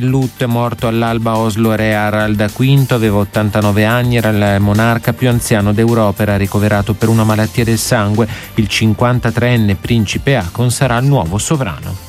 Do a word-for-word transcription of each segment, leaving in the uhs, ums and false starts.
il lutto, è morto all'alba a Oslo re Harald quinto, aveva ottantanove anni, era il monarca più anziano d'Europa, era ricoverato per una malattia del sangue. Il cinquantatreenne principe Haakon sarà il nuovo sovrano.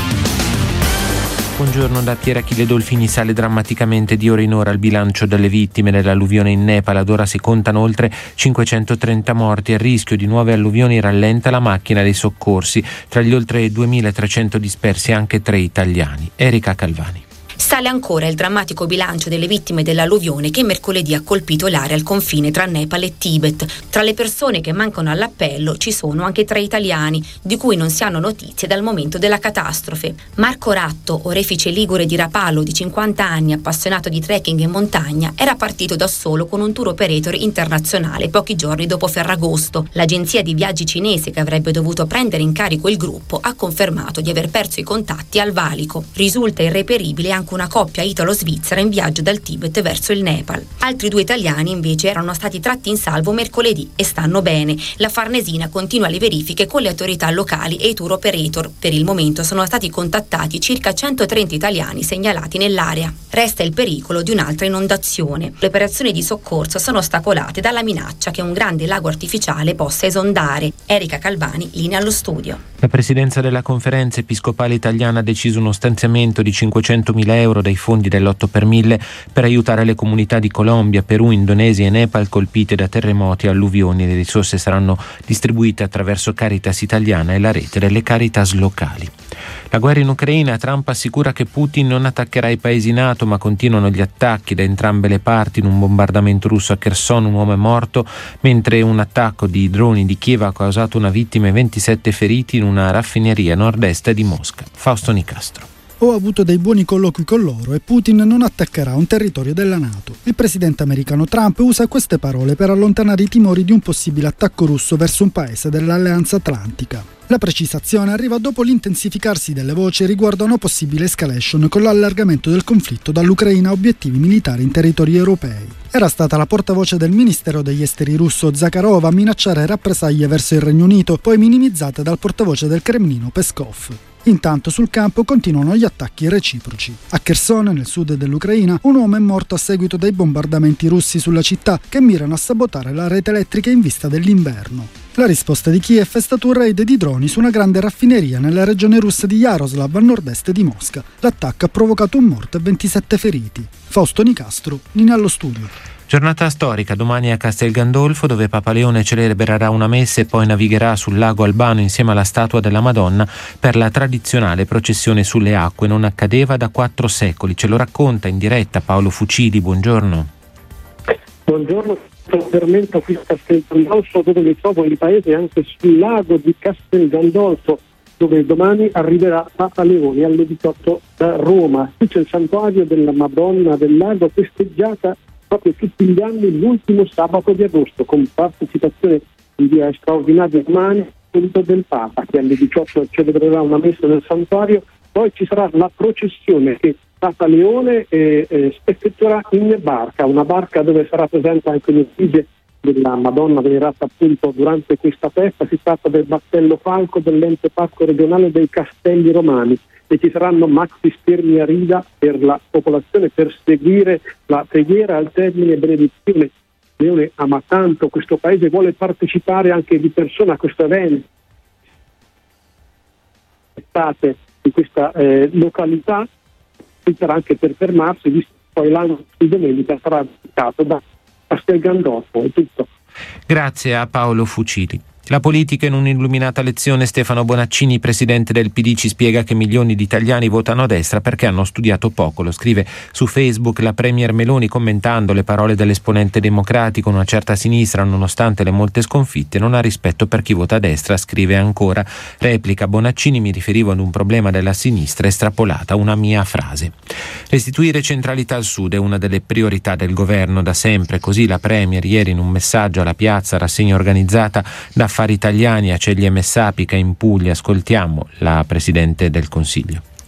Buongiorno da Pier Achille Dolfini. Sale drammaticamente di ora in ora il bilancio delle vittime dell'alluvione in Nepal. Ad ora si contano oltre cinquecentotrenta morti. A rischio di nuove alluvioni rallenta la macchina dei soccorsi. Tra gli oltre duemilatrecento dispersi anche tre italiani. Erika Calvani. Sale ancora il drammatico bilancio delle vittime dell'alluvione che mercoledì ha colpito l'area al confine tra Nepal e Tibet. Tra le persone che mancano all'appello ci sono anche tre italiani, di cui non si hanno notizie dal momento della catastrofe. Marco Ratto, orefice ligure di Rapallo, di cinquanta anni, appassionato di trekking in montagna, era partito da solo con un tour operator internazionale pochi giorni dopo Ferragosto. L'agenzia di viaggi cinese che avrebbe dovuto prendere in carico il gruppo ha confermato di aver perso i contatti al valico. Risulta irreperibile anche una coppia italo-svizzera in viaggio dal Tibet verso il Nepal. Altri due italiani invece erano stati tratti in salvo mercoledì e stanno bene. La Farnesina continua le verifiche con le autorità locali e i tour operator. Per il momento sono stati contattati circa centotrenta italiani segnalati nell'area. Resta il pericolo di un'altra inondazione. Le operazioni di soccorso sono ostacolate dalla minaccia che un grande lago artificiale possa esondare. Erika Calvani, linea allo studio. La presidenza della Conferenza Episcopale Italiana ha deciso uno stanziamento di cinquecentomila euro dai fondi dell'otto per mille per aiutare le comunità di Colombia, Perù, Indonesia e Nepal colpite da terremoti e alluvioni. Le risorse saranno distribuite attraverso Caritas Italiana e la rete delle Caritas locali. La guerra in Ucraina. Trump assicura che Putin non attaccherà i paesi NATO, ma continuano gli attacchi da entrambe le parti. In un bombardamento russo a Kherson un uomo è morto, mentre un attacco di droni di Kiev ha causato una vittima e ventisette feriti in una raffineria a nord-est di Mosca. Fausto Nicastro. Ho avuto dei buoni colloqui con loro e Putin non attaccherà un territorio della NATO. Il presidente americano Trump usa queste parole per allontanare i timori di un possibile attacco russo verso un paese dell'Alleanza Atlantica. La precisazione arriva dopo l'intensificarsi delle voci riguardo a una possibile escalation con l'allargamento del conflitto dall'Ucraina a obiettivi militari in territori europei. Era stata la portavoce del Ministero degli Esteri russo Zakharov a minacciare rappresaglie verso il Regno Unito, poi minimizzate dal portavoce del Cremlino Peskov. Intanto sul campo continuano gli attacchi reciproci. A Kherson, nel sud dell'Ucraina, un uomo è morto a seguito dei bombardamenti russi sulla città che mirano a sabotare la rete elettrica in vista dell'inverno. La risposta di Kiev è stato un raid di droni su una grande raffineria nella regione russa di Yaroslav a nord-est di Mosca. L'attacco ha provocato un morto e ventisette feriti. Fausto Nicastro, linea allo studio. Giornata storica domani a Castel Gandolfo, dove Papa Leone celebrerà una messa e poi navigherà sul lago Albano insieme alla statua della Madonna per la tradizionale processione sulle acque. Non accadeva da quattro secoli. Ce lo racconta in diretta Paolo Fucili. Buongiorno. Buongiorno. Sono fermento qui a Castel Gandolfo, dove mi trovo in paese anche sul lago di Castel Gandolfo, dove domani arriverà Papa Leone alle diciotto da Roma. Qui c'è il santuario della Madonna del Lago, festeggiata proprio tutti gli anni l'ultimo sabato di agosto, con partecipazione in via straordinaria domani del Papa, che alle diciotto celebrerà una messa nel santuario. Poi ci sarà la processione che Papa Leone eh, eh, effettuerà in barca, una barca dove sarà presente anche l'effigie della Madonna venerata appunto durante questa festa. Si tratta del Battello Falco dell'ente parco regionale dei Castelli Romani, e ci saranno maxi schermi a rida per la popolazione per seguire la preghiera al termine benedizione. Leone ama tanto questo paese, vuole partecipare anche di persona a questo evento di questa eh, località. Sarà anche per fermarsi, visto che poi l'anno di domenica sarà dedicato da Castel Gandolfo. È tutto. Grazie a Paolo Fucili. La politica in un'illuminata lezione. Stefano Bonaccini, presidente del P D, ci spiega che milioni di italiani votano a destra perché hanno studiato poco. Lo scrive su Facebook la premier Meloni, commentando le parole dell'esponente democratico. Una certa sinistra, nonostante le molte sconfitte, non ha rispetto per chi vota a destra. Scrive ancora, replica Bonaccini, mi riferivo ad un problema della sinistra estrapolata a una mia frase. Restituire centralità al Sud è una delle priorità del governo da sempre. Così la premier ieri in un messaggio alla piazza, rassegna organizzata da Affari Italiani a Ceglie Messapica in Puglia. Ascoltiamo la Presidente del Consiglio.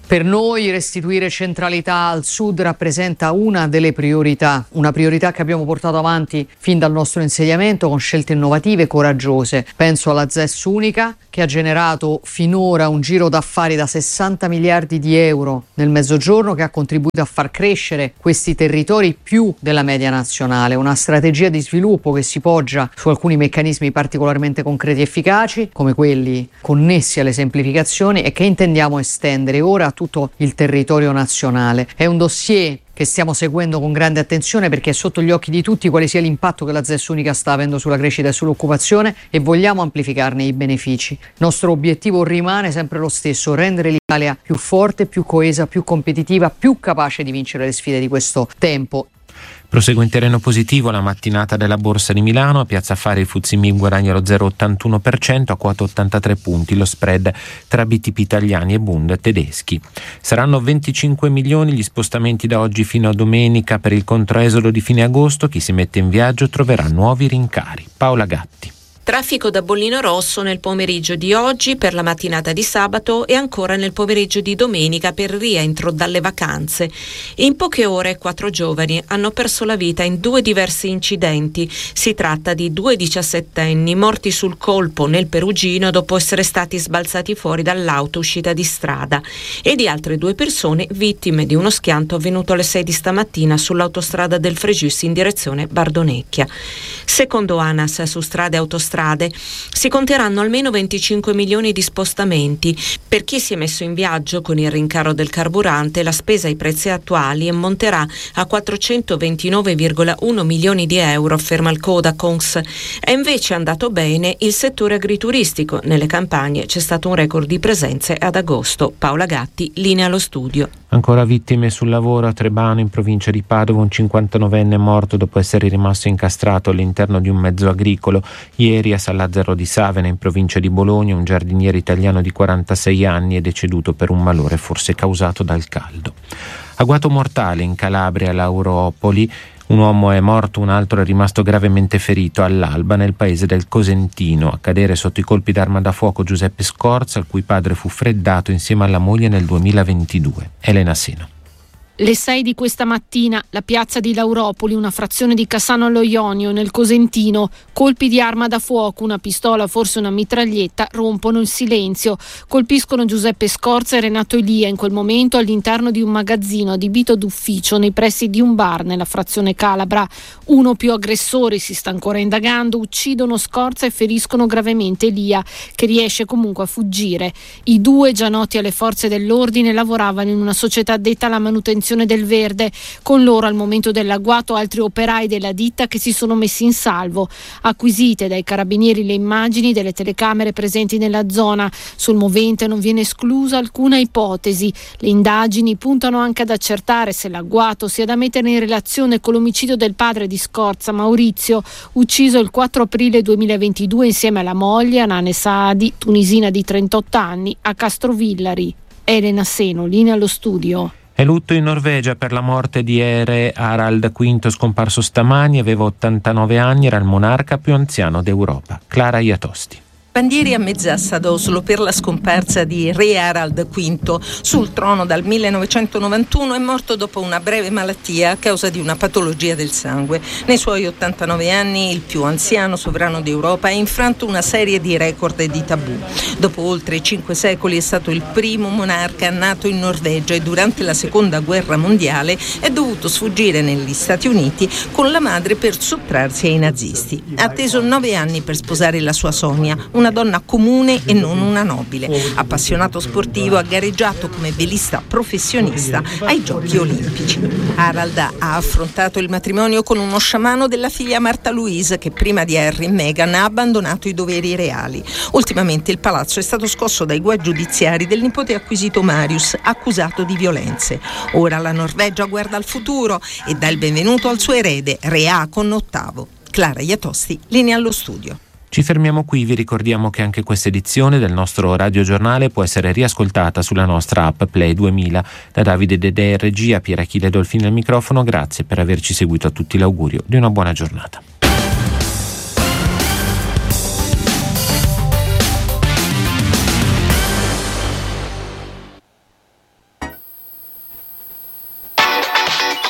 Per noi restituire centralità al Sud rappresenta una delle priorità, una priorità che abbiamo portato avanti fin dal nostro insediamento con scelte innovative e coraggiose. Penso alla Z E S unica, che ha generato finora un giro d'affari da sessanta miliardi di euro nel Mezzogiorno, che ha contribuito a far crescere questi territori più della media nazionale. Una strategia di sviluppo che si poggia su alcuni meccanismi particolarmente concreti e efficaci, come quelli connessi alle semplificazioni, e che intendiamo estendere ora a tutto il territorio nazionale. È un dossier che stiamo seguendo con grande attenzione, perché è sotto gli occhi di tutti quale sia l'impatto che la Z E S unica sta avendo sulla crescita e sull'occupazione, e vogliamo amplificarne i benefici. Il nostro obiettivo rimane sempre lo stesso: rendere l'Italia più forte, più coesa, più competitiva, più capace di vincere le sfide di questo tempo. Prosegue in terreno positivo la mattinata della Borsa di Milano. A Piazza Affari il F T S E M I guadagna lo zero virgola ottantuno per cento a quota ottantatré punti, lo spread tra B T P italiani e Bund tedeschi. Saranno venticinque milioni gli spostamenti da oggi fino a domenica per il controesodo di fine agosto. Chi si mette in viaggio troverà nuovi rincari. Paola Gatti. Traffico da bollino rosso nel pomeriggio di oggi per la mattinata di sabato e ancora nel pomeriggio di domenica per il rientro dalle vacanze. In poche ore quattro giovani hanno perso la vita in due diversi incidenti. Si tratta di due diciassettenni morti sul colpo nel Perugino dopo essere stati sbalzati fuori dall'auto uscita di strada, e di altre due persone vittime di uno schianto avvenuto alle sei di stamattina sull'autostrada del Frejus in direzione Bardonecchia. Secondo ANAS, su strade e autostrade si conteranno almeno venticinque milioni di spostamenti. Per chi si è messo in viaggio con il rincaro del carburante, la spesa ai prezzi attuali ammonterà a quattrocentoventinove virgola uno milioni di euro, afferma il Codacons. È invece andato bene il settore agrituristico. Nelle campagne c'è stato un record di presenze ad agosto. Paola Gatti, linea allo studio. Ancora vittime sul lavoro a Trebano, in provincia di Padova. Un cinquantanovenne è morto dopo essere rimasto incastrato all'interno di un mezzo agricolo. Ieri a San Lazzaro di Savena, in provincia di Bologna, un giardiniere italiano di quarantasei anni è deceduto per un malore forse causato dal caldo. Agguato mortale in Calabria, Lauropoli. Un uomo è morto, un altro è rimasto gravemente ferito all'alba nel paese del Cosentino. A cadere sotto i colpi d'arma da fuoco Giuseppe Scorza, il cui padre fu freddato insieme alla moglie nel duemilaventidue. Elena Seno. Le sei di questa mattina, la piazza di Lauropoli, una frazione di Cassano allo Ionio, nel Cosentino. Colpi di arma da fuoco, una pistola, forse una mitraglietta, rompono il silenzio. Colpiscono Giuseppe Scorza e Renato Elia in quel momento all'interno di un magazzino adibito d'ufficio nei pressi di un bar nella frazione Calabra. Uno o più aggressori, si sta ancora indagando, uccidono Scorza e feriscono gravemente Elia, che riesce comunque a fuggire. I due, già noti alle forze dell'ordine, lavoravano in una società addetta alla manutenzione del verde. Con loro al momento dell'agguato altri operai della ditta che si sono messi in salvo. Acquisite dai carabinieri le immagini delle telecamere presenti nella zona. Sul movente non viene esclusa alcuna ipotesi. Le indagini puntano anche ad accertare se l'agguato sia da mettere in relazione con l'omicidio del padre di Scorza, Maurizio, ucciso il quattro aprile duemilaventidue insieme alla moglie Anane Saadi, tunisina di trentotto anni, a Castrovillari. Elena Seno, linea allo studio. È lutto in Norvegia per la morte di Re Harald quinto, scomparso stamani. Aveva ottantanove anni, era il monarca più anziano d'Europa. Clara Iatosti. Bandieri a mezz'asta ad Oslo per la scomparsa di Re Harald quinto. Sul trono dal millenovecentonovantuno, è morto dopo una breve malattia a causa di una patologia del sangue. Nei suoi ottantanove anni, il più anziano sovrano d'Europa ha infranto una serie di record e di tabù. Dopo oltre cinque secoli è stato il primo monarca nato in Norvegia e durante la seconda guerra mondiale è dovuto sfuggire negli Stati Uniti con la madre per sottrarsi ai nazisti. Ha atteso nove anni per sposare la sua Sonia, una donna comune e non una nobile. Appassionato sportivo, ha gareggiato come velista professionista ai Giochi Olimpici. Harald ha affrontato il matrimonio con uno sciamano della figlia Martha Louise, che prima di Harry e Meghan ha abbandonato i doveri reali. Ultimamente il palazzo è stato scosso dai guai giudiziari del nipote acquisito Marius, accusato di violenze. Ora la Norvegia guarda al futuro e dà il benvenuto al suo erede, Re Haakon ottavo. Clara Iatosti, linea allo studio. Ci fermiamo qui, vi ricordiamo che anche questa edizione del nostro radiogiornale può essere riascoltata sulla nostra app Play duemila. Da Davide Dedè regia, Pier Achille Dolfini al microfono, grazie per averci seguito, a tutti l'augurio di una buona giornata.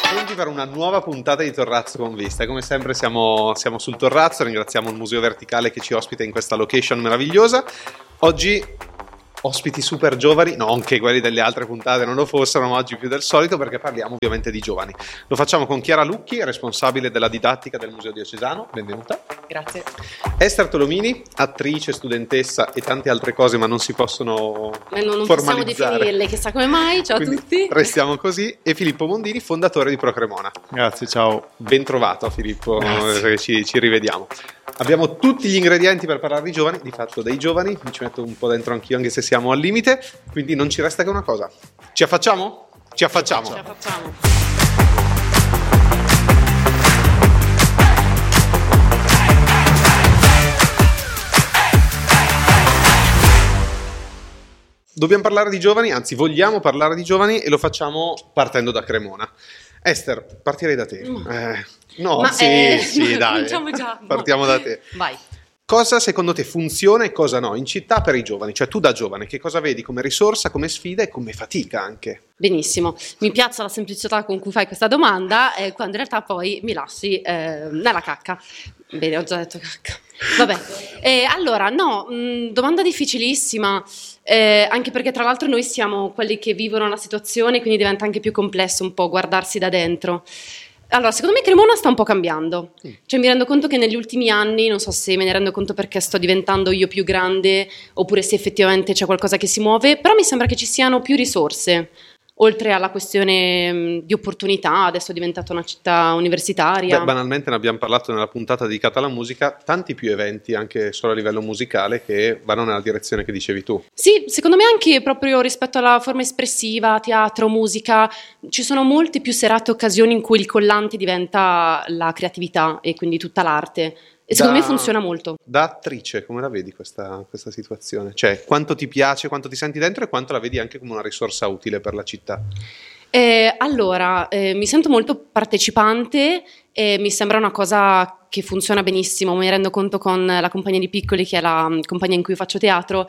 Pronti per una nuova puntata di Torrazzo con Vista. Come sempre siamo, siamo sul Torrazzo, ringraziamo il Museo Verticale che ci ospita in questa location meravigliosa. Oggi ospiti super giovani, non che quelli delle altre puntate non lo fossero, ma oggi più del solito perché parliamo ovviamente di giovani. Lo facciamo con Chiara Lucchi, responsabile della didattica del Museo Diocesano, benvenuta. Grazie. Esther Tolomini, attrice, studentessa e tante altre cose, ma non si possono Ma non, non formalizzare. possiamo definirle, chissà come mai, ciao Quindi a tutti. Restiamo così. E Filippo Mondini, fondatore di Procremona. Grazie, ciao. Ben trovato Filippo, eh, ci, ci rivediamo. Abbiamo tutti gli ingredienti per parlare di giovani, di fatto dei giovani, mi ci metto un po' dentro anch'io anche se siamo al limite, quindi non ci resta che una cosa. Ci affacciamo? Ci affacciamo. Ce la facciamo. Dobbiamo parlare di giovani, anzi vogliamo parlare di giovani e lo facciamo partendo da Cremona. Esther, partirei da te. Eh, no, Ma sì, eh, sì, dai. cominciamo già. Partiamo da te. Vai. Cosa secondo te funziona e cosa no in città per i giovani? Cioè tu da giovane che cosa vedi come risorsa, come sfida e come fatica anche? Benissimo, mi piace la semplicità con cui fai questa domanda, eh, quando in realtà poi mi lasci eh, nella cacca. Bene, ho già detto cacca. Vabbè, eh, allora no, mh, domanda difficilissima, eh, anche perché tra l'altro noi siamo quelli che vivono la situazione, quindi diventa anche più complesso un po' guardarsi da dentro. Allora, secondo me Cremona sta un po' cambiando, cioè mi rendo conto che negli ultimi anni, non so se me ne rendo conto perché sto diventando io più grande oppure se effettivamente c'è qualcosa che si muove, però mi sembra che ci siano più risorse, oltre alla questione mh, di opportunità, adesso è diventata una città universitaria. Beh, banalmente ne abbiamo parlato nella puntata dedicata alla musica, tanti più eventi anche solo a livello musicale che vanno nella direzione che dicevi tu. Sì, secondo me anche proprio rispetto alla forma espressiva, teatro, musica, ci sono molte più serate e occasioni in cui il collante diventa la creatività e quindi tutta l'arte. E secondo Da- me funziona molto. Da attrice, come la vedi questa, questa situazione? Cioè, quanto ti piace, quanto ti senti dentro e quanto la vedi anche come una risorsa utile per la città? Eh, allora, eh, mi sento molto partecipante e mi sembra una cosa che funziona benissimo. Mi rendo conto con la compagnia di Piccoli, che è la mm, compagnia in cui faccio teatro,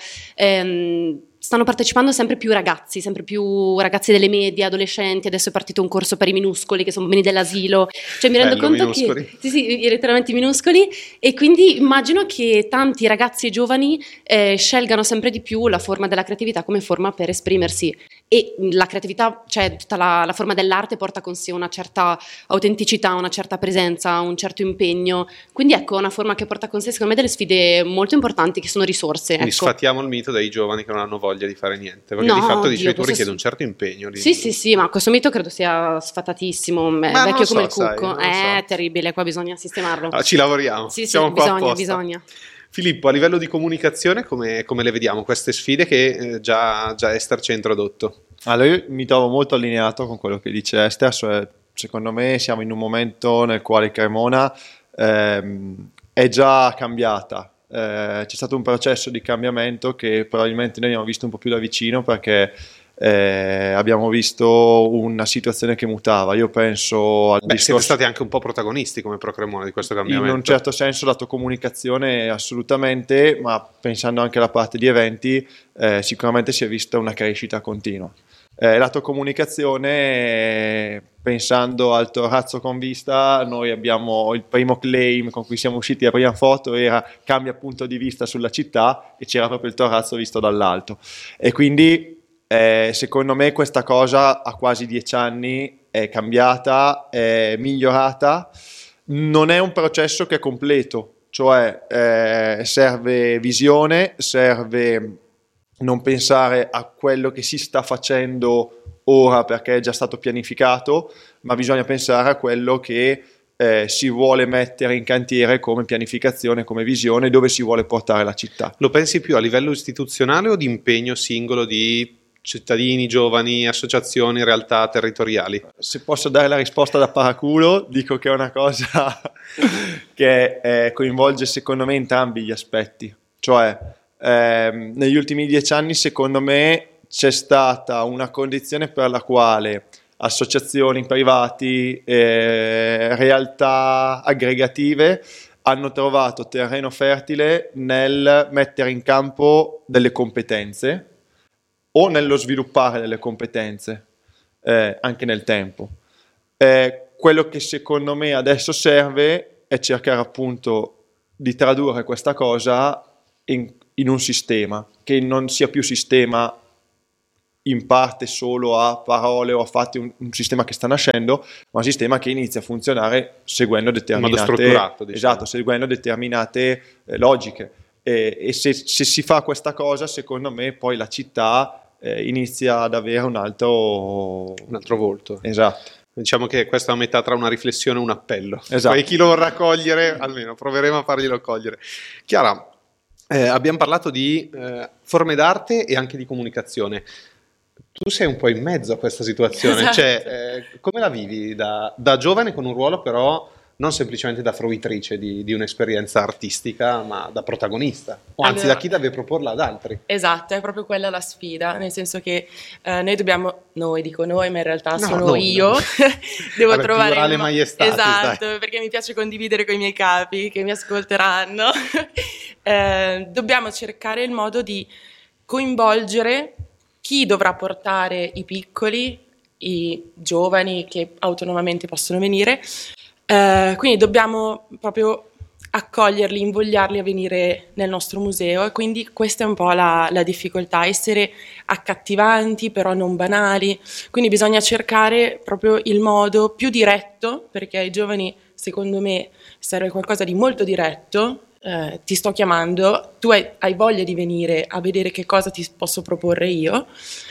ehm, stanno partecipando sempre più ragazzi, sempre più ragazzi delle medie, adolescenti. Adesso è partito un corso per i minuscoli, che sono bambini dell'asilo. Cioè mi rendo Bello, conto minuscoli. che... Sì, sì, letteralmente minuscoli. E quindi immagino che tanti ragazzi e giovani eh, scelgano sempre di più la forma della creatività come forma per esprimersi. E la creatività, cioè tutta la, la forma dell'arte porta con sé una certa autenticità, una certa presenza, un certo impegno. Quindi ecco, una forma che porta con sé secondo me delle sfide molto importanti che sono risorse. Quindi Ecco. sfatiamo il mito dei giovani che non hanno voglia di fare niente, perché No, di fatto oddio, dicevi tu questo richiede è- un certo impegno. di- Sì, sì, sì, ma questo mito credo sia sfatatissimo, è Ma non vecchio lo come so, il sai, cucco. non lo È so. terribile, qua bisogna sistemarlo. Ah, ci lavoriamo, Sì, sì, siamo qua bisogna, apposta. bisogna. Filippo, a livello di comunicazione come, come le vediamo queste sfide che eh, già, già Esther ci ha introdotto? Allora, io mi trovo molto allineato con quello che dice Esther, cioè, secondo me siamo in un momento nel quale Cremona ehm, è già cambiata. Eh, c'è stato un processo di cambiamento che probabilmente noi abbiamo visto un po' più da vicino perché eh, abbiamo visto una situazione che mutava. Io penso al Beh, siete discorso... stati anche un po' protagonisti come Procremona di questo cambiamento. In un certo senso lato comunicazione assolutamente, ma pensando anche alla parte di eventi, eh, sicuramente si è vista una crescita continua. Eh, lato comunicazione, eh, pensando al Torrazzo con Vista, noi abbiamo il primo claim con cui siamo usciti, la prima foto era cambia punto di vista sulla città e c'era proprio il Torrazzo visto dall'alto. E quindi eh, secondo me questa cosa a quasi dieci anni è cambiata, è migliorata. Non è un processo che è completo, cioè eh, serve visione, serve non pensare a quello che si sta facendo ora perché è già stato pianificato, ma bisogna pensare a quello che eh, si vuole mettere in cantiere come pianificazione, come visione, dove si vuole portare la città. Lo pensi più a livello istituzionale o di impegno singolo di cittadini, giovani, associazioni, realtà territoriali? Se posso dare la risposta da paraculo, dico che è una cosa che eh, coinvolge secondo me entrambi gli aspetti, cioè ehm, negli ultimi dieci anni secondo me c'è stata una condizione per la quale associazioni, privati, eh, realtà aggregative hanno trovato terreno fertile nel mettere in campo delle competenze o nello sviluppare delle competenze eh, anche nel tempo. Eh, quello che secondo me adesso serve è cercare appunto di tradurre questa cosa in, in un sistema, che non sia più sistema in parte solo a parole o a fatti, un, un sistema che sta nascendo, ma un sistema che inizia a funzionare seguendo determinate, in modo strutturato, diciamo. Esatto, seguendo determinate eh, logiche. E, e se, se si fa questa cosa, secondo me poi la città eh, inizia ad avere un altro, un altro volto. Esatto. Diciamo che questa è a metà tra una riflessione e un appello. Esatto. Poi chi lo vorrà cogliere, almeno proveremo a farglielo cogliere. Chiara, eh, abbiamo parlato di eh, forme d'arte e anche di comunicazione. Tu sei un po' in mezzo a questa situazione, Esatto. cioè eh, come la vivi da, da giovane con un ruolo però non semplicemente da fruitrice di, di un'esperienza artistica, ma da protagonista, o anzi Allora, da chi deve proporla ad altri. Esatto, è proprio quella la sfida, nel senso che eh, noi dobbiamo, noi dico noi, ma in realtà No, sono noi, io, no. devo Vabbè, trovare plurale il mo- maiestatis, esatto, dai. perché mi piace condividere con i miei capi che mi ascolteranno. eh, dobbiamo cercare il modo di coinvolgere chi dovrà portare i piccoli, i giovani che autonomamente possono venire. Eh, quindi dobbiamo proprio accoglierli, invogliarli a venire nel nostro museo, e quindi questa è un po' la, la difficoltà, essere accattivanti però non banali, quindi bisogna cercare proprio il modo più diretto, perché ai giovani secondo me serve qualcosa di molto diretto. Eh, ti sto chiamando, tu hai, hai voglia di venire a vedere che cosa ti posso proporre io,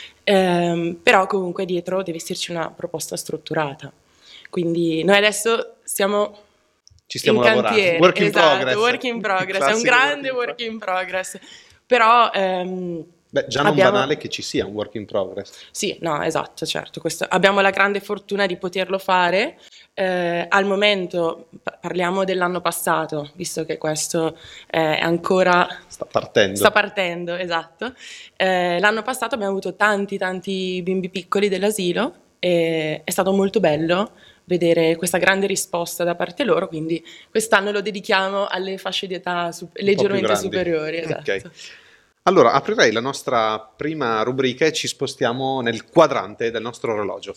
ehm, però comunque dietro deve esserci una proposta strutturata. Quindi noi adesso siamo Ci stiamo in lavorando. cantiere, Work in esatto, progress. work in progress, è un Classico grande work in work in progress, però ehm, Beh, già non abbiamo- banale che ci sia un work in progress. sì, no, esatto, certo, questo, abbiamo la grande fortuna di poterlo fare. Eh, al momento pa- parliamo dell'anno passato, visto che questo è ancora Sta partendo. sta partendo, esatto. Eh, l'anno passato abbiamo avuto tanti tanti bimbi piccoli dell'asilo e è stato molto bello vedere questa grande risposta da parte loro, quindi quest'anno lo dedichiamo alle fasce di età su- leggermente grandi. superiori. Esatto. Ok. Allora, aprirei la nostra prima rubrica e ci spostiamo nel quadrante del nostro orologio.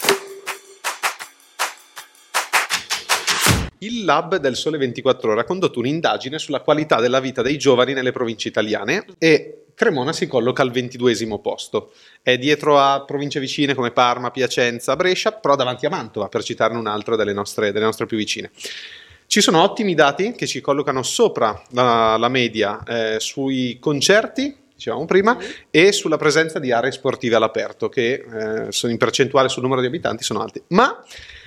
Il Lab del Sole ventiquattro Ore ha condotto un'indagine sulla qualità della vita dei giovani nelle province italiane e Cremona si colloca al ventiduesimo posto. È dietro a province vicine come Parma, Piacenza, Brescia, però davanti a Mantova, per citarne un'altra delle nostre, delle nostre più vicine. Ci sono ottimi dati che ci collocano sopra la, la media eh, sui concerti, dicevamo prima, e sulla presenza di aree sportive all'aperto, che eh, sono in percentuale sul numero di abitanti, sono alti. Ma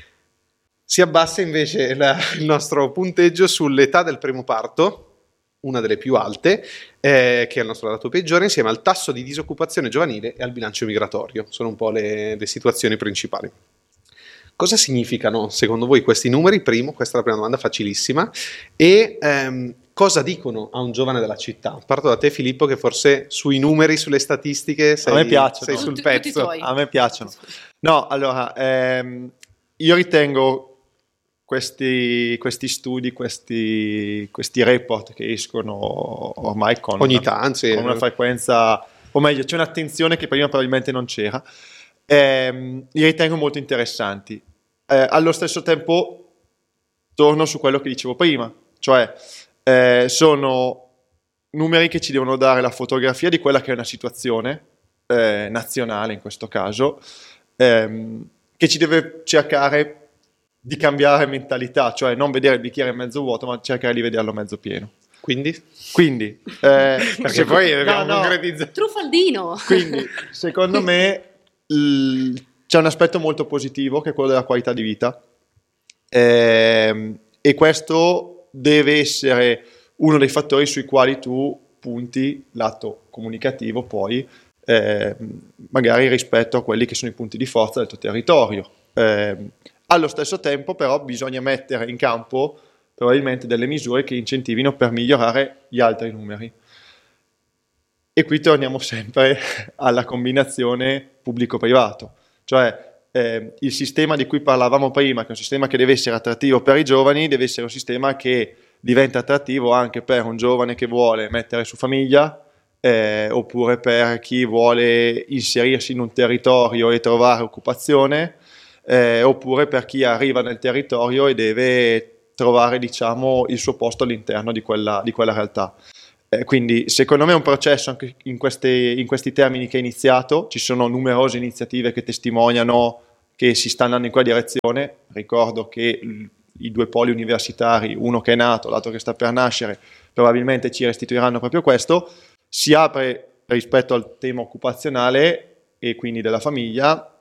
si abbassa invece la, il nostro punteggio sull'età del primo parto, una delle più alte, eh, che è il nostro dato peggiore, insieme al tasso di disoccupazione giovanile e al bilancio migratorio. Sono un po' le, le situazioni principali. Cosa significano secondo voi questi numeri? Primo, questa è la prima domanda facilissima. E ehm, cosa dicono a un giovane della città? Parto da te, Filippo, che forse sui numeri, sulle statistiche sei, a me piacciono. sei sul Tutti- pezzo. tutti tuoi. A me piacciono. No, allora, ehm, io ritengo questi, questi studi, questi, questi report che escono ormai con, Ogni una, tanto, sì. con una frequenza, o meglio, c'è un'attenzione che prima probabilmente non c'era, ehm, li ritengo molto interessanti. Eh, allo stesso tempo torno su quello che dicevo prima, cioè eh, sono numeri che ci devono dare la fotografia di quella che è una situazione eh, nazionale in questo caso, ehm, che ci deve cercare di cambiare mentalità, cioè non vedere il bicchiere mezzo vuoto, ma cercare di vederlo mezzo pieno. Quindi? Quindi, eh, Perché se- poi dobbiamo no, no. concretizzare. Truffaldino! Quindi, secondo me, l- c'è un aspetto molto positivo che è quello della qualità di vita, ehm, e questo deve essere uno dei fattori sui quali tu punti lato comunicativo, poi ehm, magari rispetto a quelli che sono i punti di forza del tuo territorio. Ehm, allo stesso tempo, però, bisogna mettere in campo probabilmente delle misure che incentivino per migliorare gli altri numeri. E qui torniamo sempre alla combinazione pubblico-privato, cioè eh, il sistema di cui parlavamo prima, che è un sistema che deve essere attrattivo per i giovani, deve essere un sistema che diventa attrattivo anche per un giovane che vuole mettere su famiglia, eh, oppure per chi vuole inserirsi in un territorio e trovare occupazione, eh, oppure per chi arriva nel territorio e deve trovare, diciamo, il suo posto all'interno di quella, di quella realtà. Eh, quindi secondo me è un processo anche in, queste, in questi termini che è iniziato, ci sono numerose iniziative che testimoniano che si sta andando in quella direzione. Ricordo che l- i due poli universitari, uno che è nato, l'altro che sta per nascere, probabilmente ci restituiranno proprio questo. Si apre rispetto al tema occupazionale e quindi della famiglia